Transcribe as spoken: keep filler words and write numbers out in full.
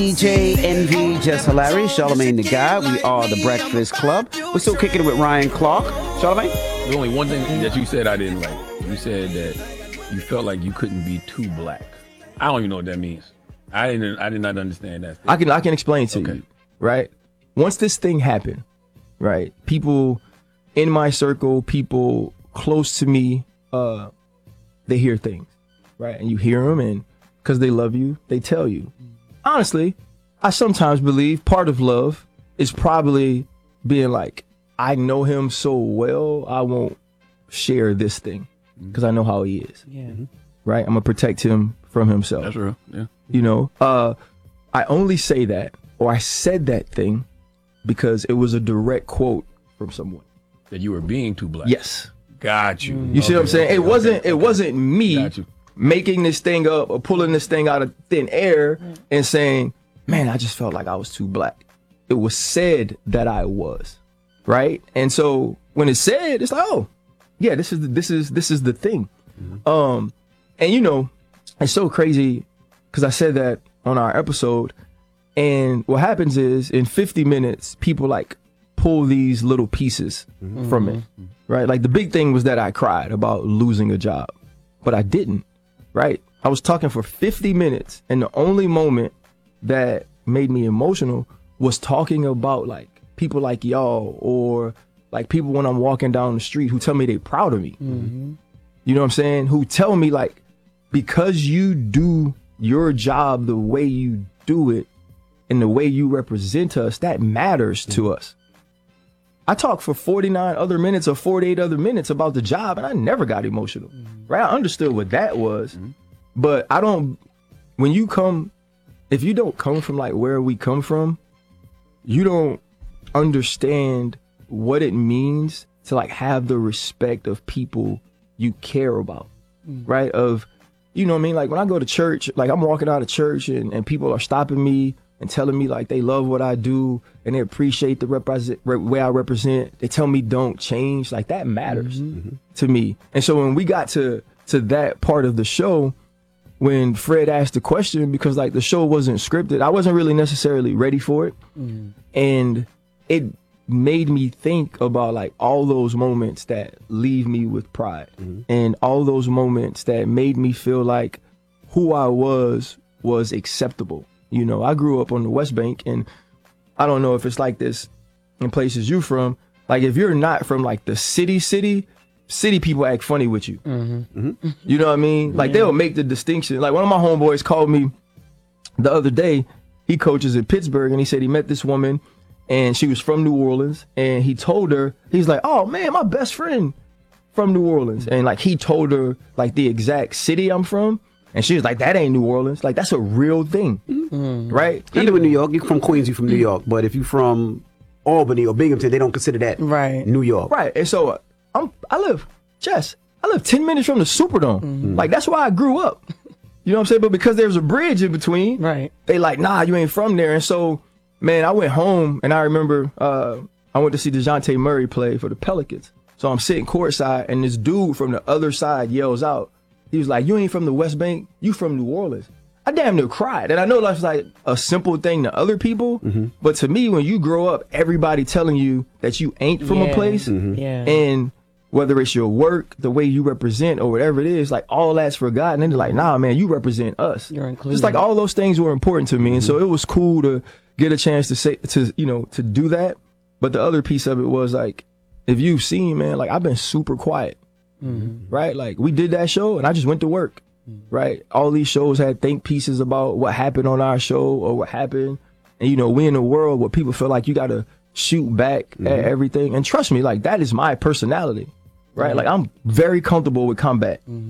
D J, Envy, Just Hilarious, Charlamagne the Guy. We are the Breakfast Club. We're still kicking it with Ryan Clark. Charlamagne? The only one thing that you said I didn't like. You said that you felt like you couldn't be too black. I don't even know what that means. I didn't. I did not understand that. I can. I can explain to Okay. you. Right. Once this thing happened, right? People in my circle, people close to me, uh, they hear things, right? And you hear them, and because they love you, they tell you. Honestly, I sometimes believe part of love is probably being like, I know him so well, I won't share this thing because I know how he is. Yeah. Right? I'm gonna protect him from himself. That's real. Yeah. You know, uh, I only say that, or I said that thing because it was a direct quote from someone. That you were being too black. Yes. Got you. You see what I'm saying? Okay, It wasn't. okay, It okay. wasn't me Got you. making this thing up or pulling this thing out of thin air and saying, "Man, I just felt like I was too black." It was said that I was, right? And so when it's said, it's like, "Oh, yeah, this is the, this is this is the thing." Mm-hmm. Um, and you know, it's so crazy because I said that on our episode, and what happens is in fifty minutes, people like pull these little pieces Mm-hmm. from it, right? Like the big thing was that I cried about losing a job, but I didn't, right? I was talking for fifty minutes, and the only moment that made me emotional was talking about like people like y'all or like people when I'm walking down the street who tell me they proud of me. Mm-hmm. You know what I'm saying? Who tell me like, because you do your job the way you do it and the way you represent us, that matters to us. I talked for forty-nine other minutes or forty-eight other minutes about the job and I never got emotional, right? I understood what that was, but I don't, when you come, if you don't come from like where we come from, you don't understand what it means to like have the respect of people you care about, right? Of, you know what I mean? Like when I go to church, like I'm walking out of church and, and people are stopping me and telling me like they love what I do and they appreciate the represent re- way I represent. They tell me don't change. Like that matters to me. And so when we got to to that part of the show, when Fred asked the question, because like the show wasn't scripted, I wasn't really necessarily ready for it. And it made me think about like all those moments that leave me with pride and all those moments that made me feel like who I was was acceptable. You know, I grew up on the West Bank, and I don't know if it's like this in places you from. Like if you're not from like the city city, city people act funny with you. You know what I mean? Like they'll make the distinction. Like one of my homeboys called me the other day. He coaches in Pittsburgh, and he said he met this woman and she was from New Orleans, and he told her, he's like, "Oh man, my best friend from New Orleans." And like he told her like the exact city I'm from, and she was like, "That ain't New Orleans." Like that's a real thing, right? I live in New York. You're from Queens, you're from New York. But if you're from Albany or Binghamton, they don't consider that Right. New York. Right. And so uh, I'm I live, Jess, I live ten minutes from the Superdome. Like that's where I grew up. You know what I'm saying? But because there's a bridge in between, Right. they like, nah, you ain't from there. And so, man, I went home and I remember uh, I went to see DeJounte Murray play for the Pelicans. So I'm sitting courtside and this dude from the other side yells out. He was like, "You ain't from the West Bank, you from New Orleans." I damn near cried. And I know that's like a simple thing to other people, but to me, when you grow up, everybody telling you that you ain't from a Yeah. place, Yeah. and whether it's your work, the way you represent, or whatever it is, like all that's forgotten. And they're like, "Nah, man, you represent us." You're included. Just like all those things were important to me, and so it was cool to get a chance to say to you know to do that. But the other piece of it was like, if you've seen, man, like I've been super quiet. Right? Like we did that show and I just went to work. Right? All these shows had think pieces about what happened on our show or what happened. And you know, we in a world where people feel like you gotta shoot back at everything. And trust me, like that is my personality. Right? Like I'm very comfortable with combat.